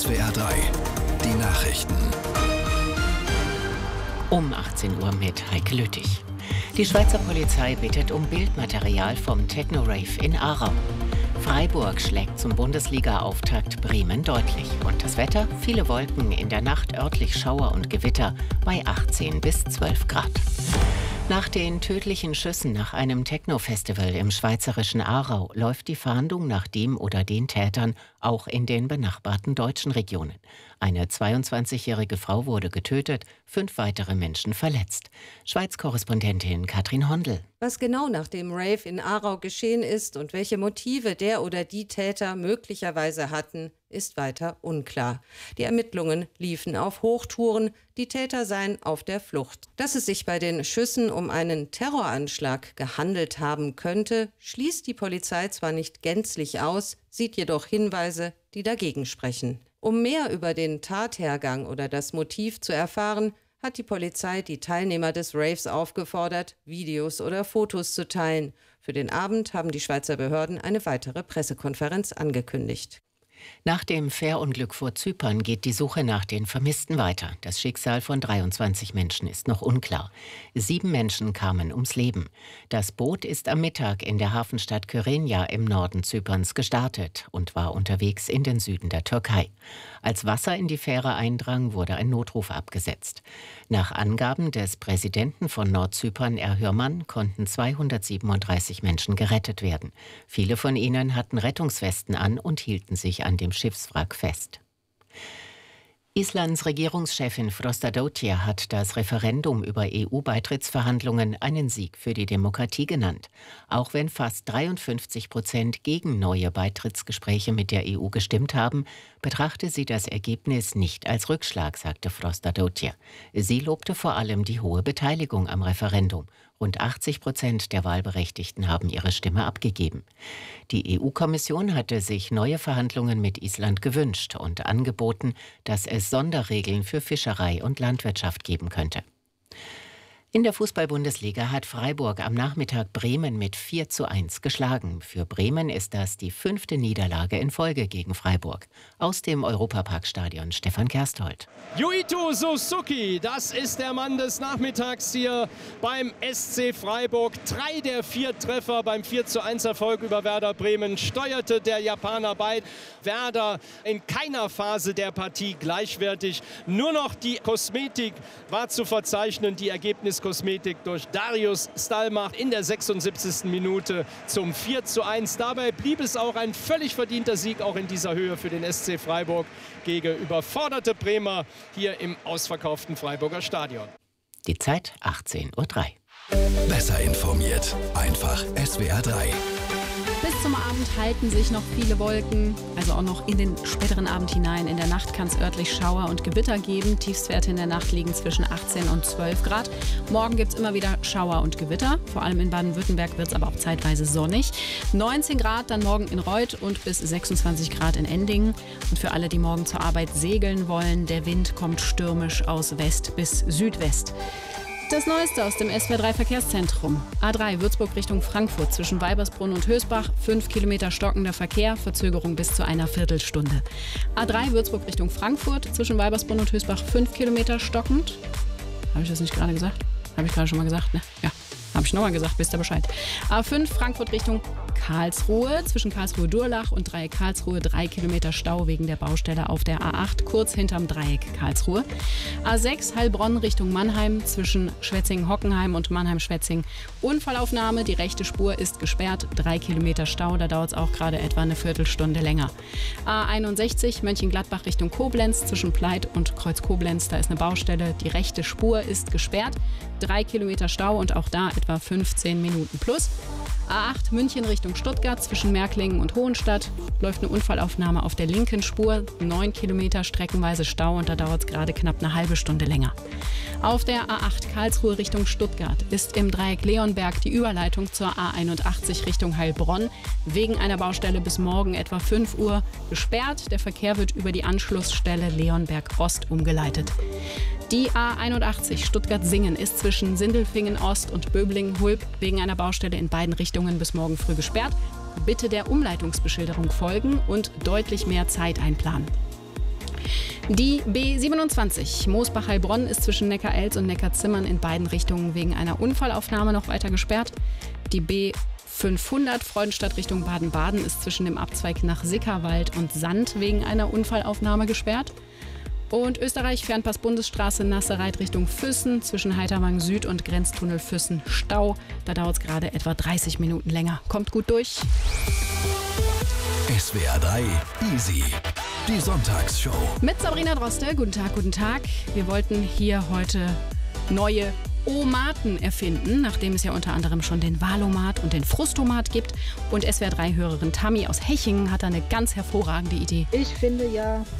SWR 3, die Nachrichten. Um 18 Uhr mit Heike Lüttich. Die Schweizer Polizei bittet um Bildmaterial vom Techno-Rave in Aarau. Freiburg schlägt zum Bundesliga-Auftakt Bremen deutlich. Und das Wetter? Viele Wolken, in der Nacht örtlich Schauer und Gewitter bei 18 bis 12 Grad. Nach den tödlichen Schüssen nach einem Techno-Festival im schweizerischen Aarau läuft die Fahndung nach dem oder den Tätern auch in den benachbarten deutschen Regionen. Eine 22-jährige Frau wurde getötet, 5 weitere Menschen verletzt. Schweiz-Korrespondentin Katrin Hondel. Was genau nach dem Rave in Aarau geschehen ist und welche Motive der oder die Täter möglicherweise hatten, ist weiter unklar. Die Ermittlungen liefen auf Hochtouren, die Täter seien auf der Flucht. Dass es sich bei den Schüssen um einen Terroranschlag gehandelt haben könnte, schließt die Polizei zwar nicht gänzlich aus, sieht jedoch Hinweise, die dagegen sprechen. Um mehr über den Tathergang oder das Motiv zu erfahren, hat die Polizei die Teilnehmer des Raves aufgefordert, Videos oder Fotos zu teilen. Für den Abend haben die Schweizer Behörden eine weitere Pressekonferenz angekündigt. Nach dem Fährunglück vor Zypern geht die Suche nach den Vermissten weiter. Das Schicksal von 23 Menschen ist noch unklar. 7 Menschen kamen ums Leben. Das Boot ist am Mittag in der Hafenstadt Kyrenia im Norden Zyperns gestartet und war unterwegs in den Süden der Türkei. Als Wasser in die Fähre eindrang, wurde ein Notruf abgesetzt. Nach Angaben des Präsidenten von Nordzypern, Erhürmann, konnten 237 Menschen gerettet werden. Viele von ihnen hatten Rettungswesten an und hielten sich an dem Schiffswrack fest. Islands Regierungschefin Frostadóttir hat das Referendum über EU-Beitrittsverhandlungen einen Sieg für die Demokratie genannt. Auch wenn fast 53% gegen neue Beitrittsgespräche mit der EU gestimmt haben, betrachte sie das Ergebnis nicht als Rückschlag, sagte Frostadóttir. Sie lobte vor allem die hohe Beteiligung am Referendum. Rund 80% der Wahlberechtigten haben ihre Stimme abgegeben. Die EU-Kommission hatte sich neue Verhandlungen mit Island gewünscht und angeboten, dass es Sonderregeln für Fischerei und Landwirtschaft geben könnte. In der Fußball-Bundesliga hat Freiburg am Nachmittag Bremen mit 4:1 geschlagen. Für Bremen ist das die 5. Niederlage in Folge gegen Freiburg. Aus dem Europaparkstadion Stefan Kersthold. Yuito Suzuki, das ist der Mann des Nachmittags hier beim SC Freiburg. 3 der 4 Treffer beim 4:1 Erfolg über Werder Bremen steuerte der Japaner bei. Werder in keiner Phase der Partie gleichwertig. Nur noch die Kosmetik war zu verzeichnen, die Ergebniskosmetik durch Darius Stalmach in der 76. Minute zum 4:1. Dabei blieb es auch ein völlig verdienter Sieg, auch in dieser Höhe für den SC Freiburg gegen überforderte Bremer hier im ausverkauften Freiburger Stadion. Die Zeit 18:03 Uhr. Besser informiert, einfach SWR 3. Bis zum Abend halten sich noch viele Wolken, also auch noch in den späteren Abend hinein. In der Nacht kann es örtlich Schauer und Gewitter geben. Tiefstwerte in der Nacht liegen zwischen 18 und 12 Grad. Morgen gibt es immer wieder Schauer und Gewitter. Vor allem in Baden-Württemberg wird es aber auch zeitweise sonnig. 19 Grad dann morgen in Reuth und bis 26 Grad in Endingen. Und für alle, die morgen zur Arbeit segeln wollen, der Wind kommt stürmisch aus West bis Südwest. Das Neueste aus dem SWR 3 Verkehrszentrum. A3 Würzburg Richtung Frankfurt zwischen Weibersbrunn und Hösbach. 5 Kilometer stockender Verkehr, Verzögerung bis zu einer Viertelstunde. A3 Würzburg Richtung Frankfurt zwischen Weibersbrunn und Hösbach. 5 Kilometer stockend. Habe ich das nicht gerade gesagt? Habe ich gerade schon mal gesagt, ne? Ja. Habe ich nochmal gesagt, wisst ihr Bescheid. A5 Frankfurt Richtung Karlsruhe, zwischen Karlsruhe-Durlach und Dreieck Karlsruhe 3 Kilometer Stau wegen der Baustelle auf der A8, kurz hinterm Dreieck Karlsruhe. A6 Heilbronn Richtung Mannheim, zwischen Schwetzingen-Hockenheim und Mannheim-Schwetzing. Unfallaufnahme, die rechte Spur ist gesperrt, 3 Kilometer Stau, da dauert es auch gerade etwa eine Viertelstunde länger. A61 Mönchengladbach Richtung Koblenz, zwischen Pleit und Kreuz Koblenz, da ist eine Baustelle, die rechte Spur ist gesperrt, 3 Kilometer Stau und auch da etwa 15 Minuten plus. A8 München Richtung Stuttgart zwischen Märklingen und Hohenstadt läuft eine Unfallaufnahme auf der linken Spur, 9 Kilometer streckenweise Stau und da dauert es gerade knapp eine halbe Stunde länger. Auf der A8 Karlsruhe Richtung Stuttgart ist im Dreieck Leonberg die Überleitung zur A81 Richtung Heilbronn wegen einer Baustelle bis morgen etwa 5 Uhr gesperrt. Der Verkehr wird über die Anschlussstelle Leonberg Ost umgeleitet. Die A81 Stuttgart-Singen ist zwischen Sindelfingen Ost und Böblingen-Hulb wegen einer Baustelle in beiden Richtungen bis morgen früh gesperrt. Bitte der Umleitungsbeschilderung folgen und deutlich mehr Zeit einplanen. Die B27 Moosbach-Heilbronn ist zwischen Neckar-Elz und Neckar-Zimmern in beiden Richtungen wegen einer Unfallaufnahme noch weiter gesperrt. Die B500 Freudenstadt Richtung Baden-Baden ist zwischen dem Abzweig nach Sickerwald und Sand wegen einer Unfallaufnahme gesperrt. Und Österreich-Fernpass-Bundesstraße Nassereit Richtung Füssen zwischen Heiterwang Süd und Grenztunnel Füssen Stau. Da dauert es gerade etwa 30 Minuten länger. Kommt gut durch. SWR 3 Easy. Die Sonntagsshow. Mit Sabrina Droste. Guten Tag, guten Tag. Wir wollten hier heute neue Omaten erfinden, nachdem es ja unter anderem schon den Wahlomat und den Frustomat gibt. Und SWR 3-Hörerin Tammy aus Hechingen hat da eine ganz hervorragende Idee. Ich finde ja,